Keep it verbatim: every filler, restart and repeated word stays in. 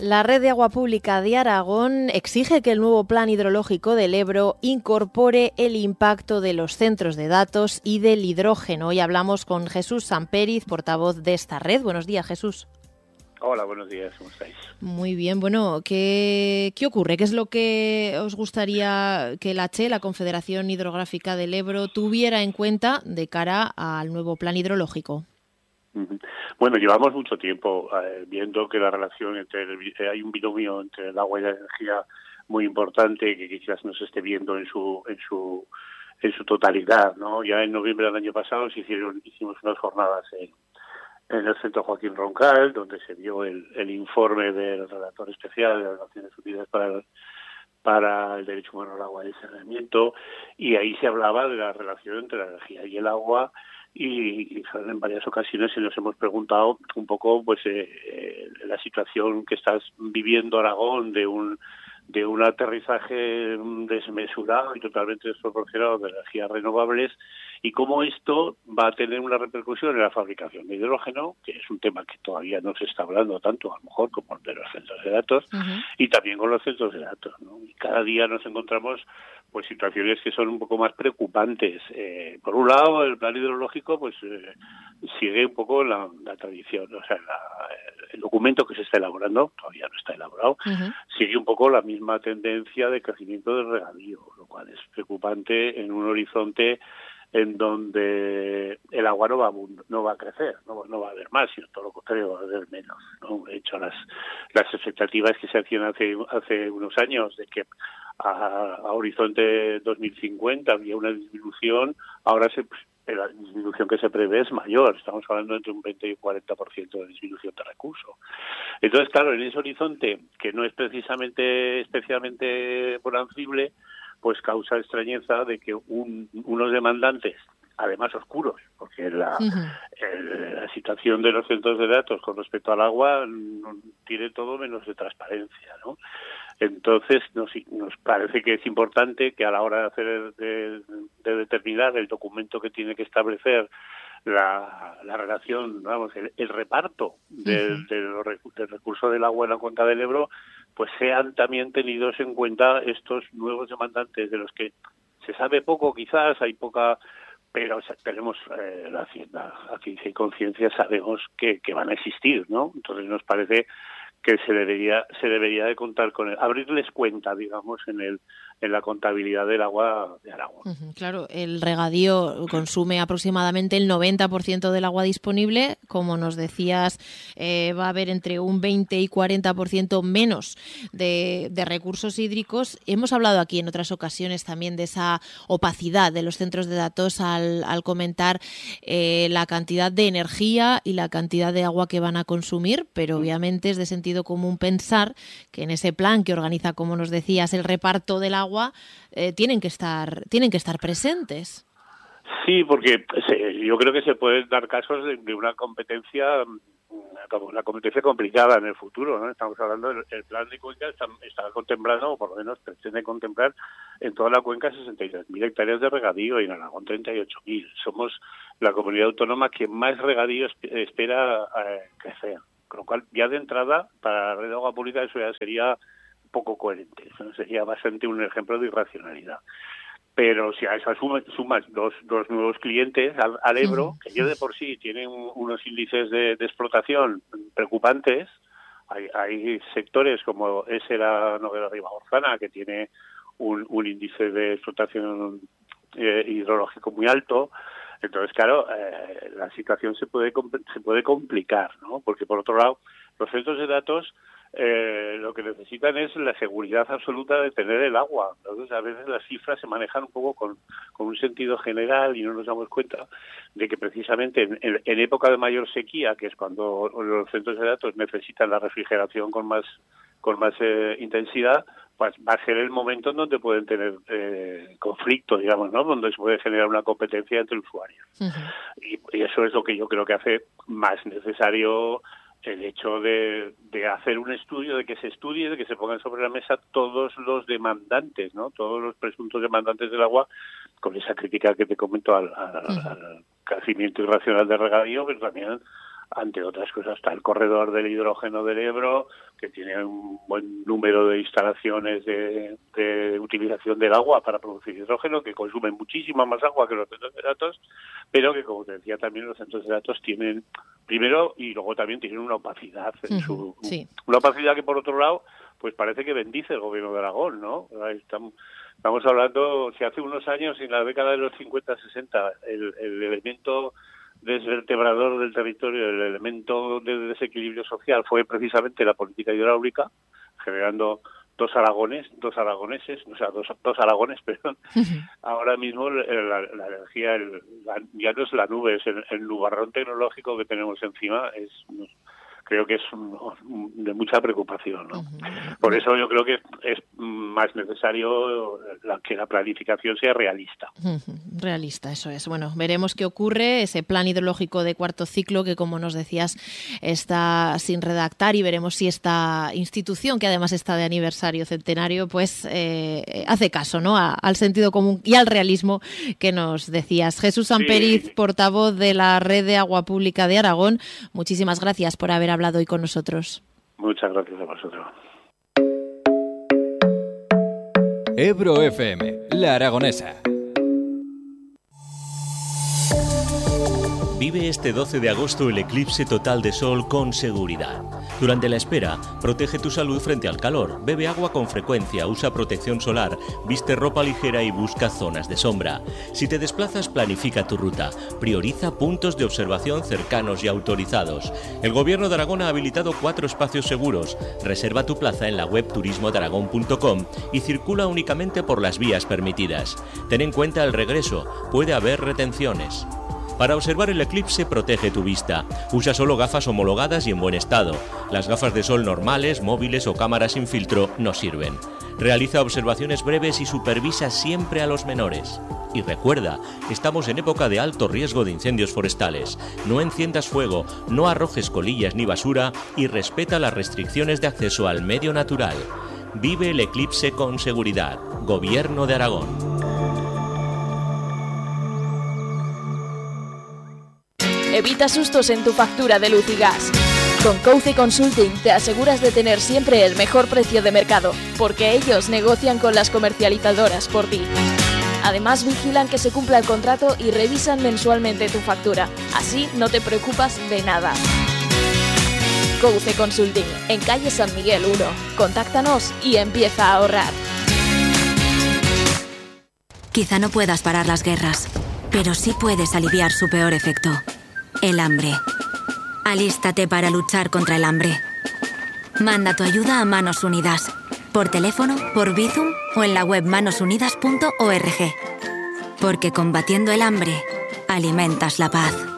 La Red de Agua Pública de Aragón exige que el nuevo plan hidrológico del Ebro incorpore el impacto de los centros de datos y del hidrógeno. Hoy hablamos con Jesús Samperiz, portavoz de esta red. Buenos días, Jesús. Hola, buenos días, ¿cómo estáis? Muy bien, bueno, ¿qué, qué ocurre? ¿Qué es lo que os gustaría que la CHE, la Confederación Hidrográfica del Ebro, tuviera en cuenta de cara al nuevo plan hidrológico? Bueno, llevamos mucho tiempo eh, viendo que la relación entre el, eh, hay un binomio entre el agua y la energía muy importante que quizás no se esté viendo en su en su en su totalidad, ¿no? Ya en noviembre del año pasado se hicieron hicimos unas jornadas en, en el Centro Joaquín Roncal, donde se vio el, el informe del relator especial de las Naciones Unidas para el, para el derecho humano al agua y el saneamiento, y ahí se hablaba de la relación entre la energía y el agua. Y, y en varias ocasiones nos hemos preguntado un poco pues eh, eh, la situación que estás viviendo Aragón de un de un aterrizaje desmesurado y totalmente desproporcionado de energías renovables y cómo esto va a tener una repercusión en la fabricación de hidrógeno, que es un tema que todavía no se está hablando tanto, a lo mejor, como el de los centros de datos, uh-huh. y también con los centros de datos, ¿no? Y cada día nos encontramos pues situaciones que son un poco más preocupantes. Eh, por un lado, el plan hidrológico pues eh, sigue un poco la, la tradición, o sea, la, el documento que se está elaborando, todavía no está elaborado, uh-huh. sigue un poco la misma tendencia de crecimiento del regadío, lo cual es preocupante en un horizonte en donde el agua no va a, no va a crecer, no, no va a haber más, sino todo lo contrario, va a haber menos, ¿no? De hecho, las, las expectativas que se hacían hace, hace unos años de que a, a horizonte dos mil cincuenta había una disminución, ahora se, la disminución que se prevé es mayor, estamos hablando entre un veinte y un cuarenta por ciento de disminución de recursos. Entonces, claro, en ese horizonte, que no es precisamente especialmente bonancible, pues causa extrañeza de que un, unos demandantes, además oscuros, porque la, uh-huh. el, la situación de los centros de datos con respecto al agua no, tiene todo menos de transparencia, ¿no? Entonces nos, nos parece que es importante que a la hora de hacer de, de determinar el documento que tiene que establecer la, la relación, vamos, el, el reparto del, uh-huh. de los, del recurso del agua en la cuenca del Ebro, pues sean también tenidos en cuenta estos nuevos demandantes de los que se sabe poco, quizás hay poca, pero tenemos eh, la hacienda, a ciencia y conciencia sabemos que, que van a existir, ¿no? Entonces nos parece que se debería se debería de contar con él, abrirles cuenta, digamos, en el en la contabilidad del agua de Aragón. Uh-huh, claro, el regadío consume aproximadamente el noventa por ciento del agua disponible. Como nos decías, eh, va a haber entre un veinte y cuarenta por ciento menos de, de recursos hídricos. Hemos hablado aquí en otras ocasiones también de esa opacidad de los centros de datos al, al comentar eh, la cantidad de energía y la cantidad de agua que van a consumir, pero obviamente es de sentido común pensar que en ese plan que organiza, como nos decías, el reparto del agua, Eh, tienen que estar tienen que estar presentes. Sí, porque se, yo creo que se pueden dar casos de, de una competencia una competencia complicada en el futuro, ¿no? Estamos hablando del el plan de cuenca está, está contemplando, o por lo menos pretende contemplar en toda la cuenca sesenta y tres mil hectáreas de regadío y en Aragón treinta y ocho mil. Somos la comunidad autónoma que más regadío espera eh, crecer, con lo cual ya de entrada para la red de agua pública eso ya sería poco coherente, eso sería bastante un ejemplo de irracionalidad. Pero si a eso sumas, sumas dos, dos nuevos clientes al, al Ebro, que ya de por sí tienen unos índices de, de explotación preocupantes, hay, hay sectores como ese la Noguera Ribagorzana, que tiene un, un índice de explotación eh, hidrológico muy alto. Entonces, claro, eh, la situación se puede se puede complicar, ¿no? Porque, por otro lado, los centros de datos Eh, lo que necesitan es la seguridad absoluta de tener el agua. Entonces, a veces las cifras se manejan un poco con, con un sentido general y no nos damos cuenta de que precisamente en, en, en época de mayor sequía, que es cuando los centros de datos necesitan la refrigeración con más con más eh, intensidad, pues va a ser el momento en donde pueden tener eh, conflicto, digamos, ¿no? Donde se puede generar una competencia entre usuarios. Uh-huh. Y, y eso es lo que yo creo que hace más necesario el hecho de, de hacer un estudio, de que se estudie, de que se pongan sobre la mesa todos los demandantes, ¿no? Todos los presuntos demandantes del agua, con esa crítica que te comento al, al, uh-huh. al crecimiento irracional de regadío, pero también Entre otras cosas está el corredor del hidrógeno del Ebro, que tiene un buen número de instalaciones de, de utilización del agua para producir hidrógeno, que consumen muchísima más agua que los centros de datos, pero que, como te decía, también los centros de datos tienen, primero, y luego también tienen una opacidad en uh-huh, su... Sí. Una opacidad que, por otro lado, pues parece que bendice el gobierno de Aragón, ¿no? Estamos, estamos hablando, si hace unos años, en la década de los cincuenta sesenta, el, el elemento desvertebrador del territorio, el elemento de desequilibrio social fue precisamente la política hidráulica, generando dos aragones, dos aragoneses, o sea, dos, dos aragones, perdón. Uh-huh. Ahora mismo la, la energía, el, la, ya no es la nube, es el, el nubarrón tecnológico que tenemos encima, es... creo que es de mucha preocupación, ¿no? Uh-huh. Por eso yo creo que es más necesario la, que la planificación sea realista. Uh-huh. Realista, eso es. Bueno, veremos qué ocurre, ese plan hidrológico de cuarto ciclo que, como nos decías, está sin redactar, y veremos si esta institución, que además está de aniversario centenario, pues eh, hace caso, ¿no?, a, al sentido común y al realismo que nos decías. Jesús Amperiz, sí. portavoz de la Red de Agua Pública de Aragón, muchísimas gracias por haber hablado hoy con nosotros. Muchas gracias a vosotros. Ebro F M, La Aragonesa. Vive este doce de agosto el eclipse total de sol con seguridad. Durante la espera, protege tu salud frente al calor, bebe agua con frecuencia, usa protección solar, viste ropa ligera y busca zonas de sombra. Si te desplazas, planifica tu ruta, prioriza puntos de observación cercanos y autorizados. El Gobierno de Aragón ha habilitado cuatro espacios seguros. Reserva tu plaza en la web turismo de aragón punto com y circula únicamente por las vías permitidas. Ten en cuenta el regreso, puede haber retenciones. Para observar el eclipse, protege tu vista. Usa solo gafas homologadas y en buen estado. Las gafas de sol normales, móviles o cámaras sin filtro no sirven. Realiza observaciones breves y supervisa siempre a los menores. Y recuerda, estamos en época de alto riesgo de incendios forestales. No enciendas fuego, no arrojes colillas ni basura y respeta las restricciones de acceso al medio natural. Vive el eclipse con seguridad. Gobierno de Aragón. Evita sustos en tu factura de luz y gas. Con Couce Consulting te aseguras de tener siempre el mejor precio de mercado, porque ellos negocian con las comercializadoras por ti. Además, vigilan que se cumpla el contrato y revisan mensualmente tu factura. Así no te preocupas de nada. Couce Consulting, en calle San Miguel uno. Contáctanos y empieza a ahorrar. Quizá no puedas parar las guerras, pero sí puedes aliviar su peor efecto. El hambre. Alístate para luchar contra el hambre. Manda tu ayuda a Manos Unidas. Por teléfono, por Bizum o en la web manos unidas punto org. Porque combatiendo el hambre, alimentas la paz.